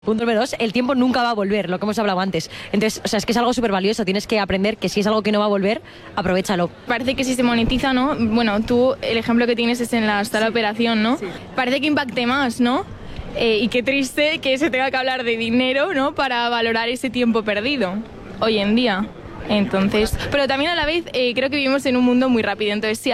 Punto número 2, el tiempo nunca va a volver, lo que hemos hablado antes. Entonces, o sea, es que es algo súper valioso. Tienes que aprender que si es algo que no va a volver, aprovéchalo. Parece que si se monetiza, ¿no? Bueno, tú, el ejemplo que tienes es en la sala de operación, ¿no? Sí. Parece que impacte más, ¿no? Y qué triste que se tenga que hablar de dinero, ¿no? Para valorar ese tiempo perdido hoy en día. Entonces, pero también a la vez creo que vivimos en un mundo muy rápido. Entonces, sí,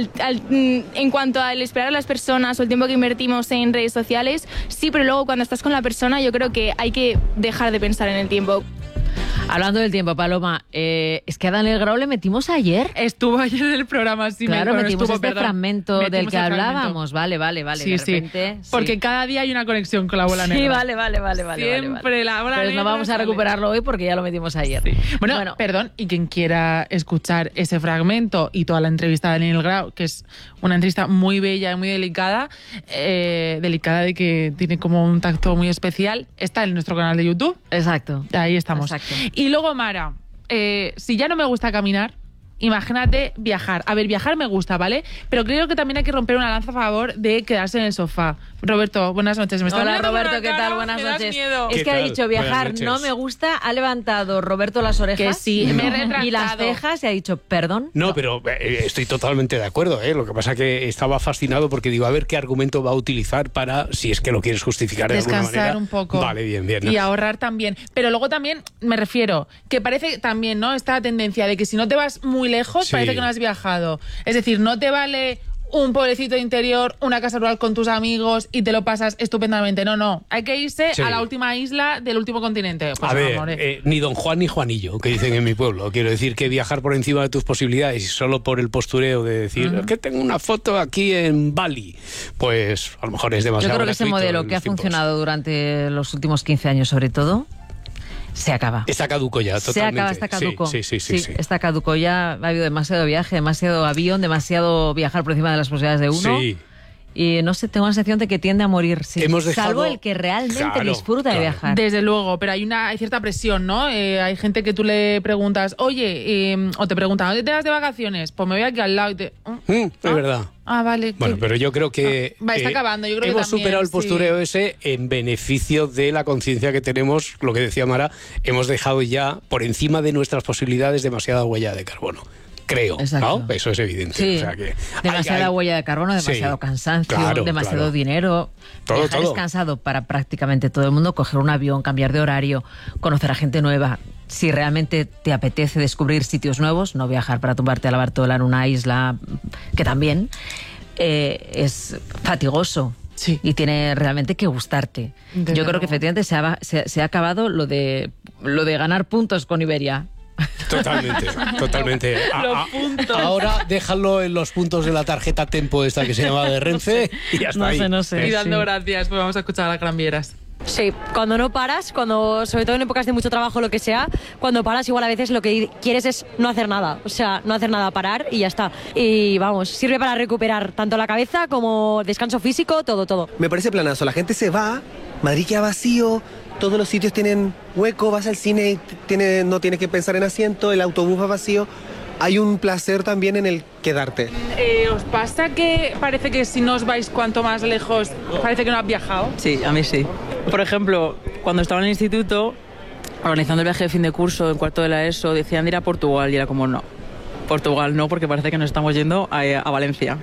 en cuanto al esperar a las personas o el tiempo que invertimos en redes sociales, sí, pero luego cuando estás con la persona yo creo que hay que dejar de pensar en el tiempo. Hablando del tiempo, Paloma, es que a Daniel Grau le metimos ayer. Estuvo ayer en el programa, sí. Claro, metimos fragmento del que hablábamos. Vale. Sí, de repente, sí. Porque cada día hay una conexión con la bola negra. Sí, vale. Siempre la bola negra. Pero no vamos a recuperarlo hoy porque ya lo metimos ayer. Sí. Bueno, perdón, y quien quiera escuchar ese fragmento y toda la entrevista de Daniel Grau, que es una entrevista muy bella y muy delicada, de que tiene como un tacto muy especial, está en nuestro canal de YouTube. Exacto. Ahí estamos. Exacto. Y luego, Mara, si ya no me gusta caminar, imagínate viajar. A ver, viajar me gusta, ¿vale? Pero creo que también hay que romper una lanza a favor de quedarse en el sofá. Roberto, buenas noches. Hola, Roberto, ¿qué tal? Buenas noches. Es que ha dicho viajar no me gusta, ha levantado Roberto las orejas. Que sí, me he retractado. Y las cejas y ha dicho, perdón. No, pero estoy totalmente de acuerdo, ¿eh? Lo que pasa es que estaba fascinado porque digo, a ver qué argumento va a utilizar para, si es que lo quieres justificar de alguna manera. Descansar un poco. Vale, bien. ¿no? Y ahorrar también. Pero luego también, me refiero, que parece también, ¿no? Esta tendencia de que si no te vas muy lejos, sí, parece que no has viajado. Es decir, no te vale un pueblecito interior, una casa rural con tus amigos y te lo pasas estupendamente. No. Hay que irse a la última isla del último continente. Pues a ver, ni Don Juan ni Juanillo, que dicen en mi pueblo. Quiero decir que viajar por encima de tus posibilidades y solo por el postureo de decir que tengo una foto aquí en Bali, pues a lo mejor es demasiado. Yo creo que ese modelo que ha funcionado durante los últimos 15 años sobre todo, se acaba. Está caduco ya, totalmente. Está caduco. Sí. Está caduco ya. Ha habido demasiado viaje, demasiado avión, demasiado viajar por encima de las posibilidades de uno. Sí. Y no sé, tengo la sensación de que tiende a morir. Sí. Salvo el que realmente disfruta de viajar. Desde luego, pero hay cierta presión, ¿no? Hay gente que tú le preguntas, oye, o te preguntan, ¿dónde te vas de vacaciones? Pues me voy aquí al lado y te... Es verdad. Ah, vale. Bueno, pero yo creo que está acabando. Yo creo hemos que también, superado el postureo ese en beneficio de la conciencia que tenemos, lo que decía Mara, hemos dejado ya por encima de nuestras posibilidades demasiada huella de carbono. Creo, ¿no? Eso es evidente. Sí. O sea que demasiada huella de carbono, demasiado cansancio, demasiado dinero. Viajar es cansado para prácticamente todo el mundo. Coger un avión, cambiar de horario, conocer a gente nueva. Si realmente te apetece descubrir sitios nuevos, no viajar para tumbarte a la Bartola en una isla, que también es fatigoso. Sí. Y tiene realmente que gustarte. Yo creo que efectivamente se ha acabado lo de ganar puntos con Iberia. Totalmente. Ahora déjalo en los puntos de la tarjeta Tempo esta que se llama de Renfe y ya está. No sé. Y dando gracias, pues vamos a escuchar a las Gran Vieras. Sí, cuando no paras, sobre todo en épocas de mucho trabajo, lo que sea, cuando paras igual a veces lo que quieres es no hacer nada, o sea, no hacer nada, parar y ya está. Y vamos, sirve para recuperar tanto la cabeza como descanso físico, todo. Me parece planazo, la gente se va, Madrid queda vacío, todos los sitios tienen hueco, vas al cine y no tienes que pensar en asiento, el autobús va vacío. Hay un placer también en el quedarte. ¿Os pasa que parece que si no os vais cuanto más lejos, parece que no has viajado? Sí, a mí sí. Por ejemplo, cuando estaba en el instituto, organizando el viaje de fin de curso en cuarto de la ESO, decían de ir a Portugal y era como no. Portugal no, porque parece que nos estamos yendo a Valencia.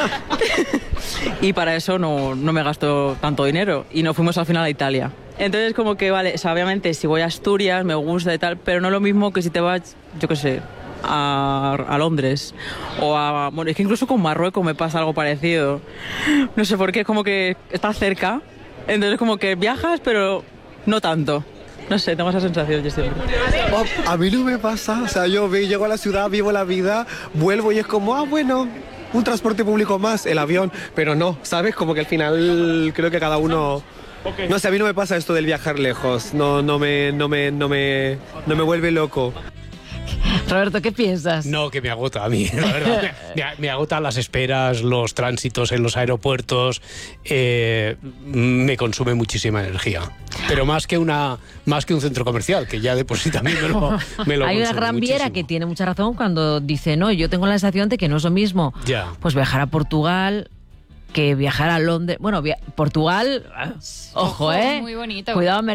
Y para eso no me gasto tanto dinero. Y nos fuimos al final a Italia. Entonces como que vale, o sea, obviamente si voy a Asturias me gusta y tal, pero no lo mismo que si te vas, yo qué sé, a Londres o bueno, es que incluso con Marruecos me pasa algo parecido. No sé por qué, es como que está cerca, entonces como que viajas pero no tanto. No sé, tengo esa sensación yo siempre. A mí no me pasa, o sea, yo llego a la ciudad, vivo la vida, vuelvo y es como, bueno, un transporte público más, el avión, pero no, ¿sabes? Como que al final creo que cada uno... No sé, a mí no me pasa esto del viajar lejos, no me vuelve loco. Roberto, ¿qué piensas? No, que me agota a mí, la verdad. me agotan las esperas, los tránsitos en los aeropuertos, me consume muchísima energía. Pero más que un centro comercial, que ya de por sí también me lo Hay una Gran Viera que tiene mucha razón cuando dice, no, yo tengo la sensación de que no es lo mismo. Ya. Pues viajar a Portugal, que viajar a Londres, bueno, Portugal, ojo, muy bonito. Cuidado,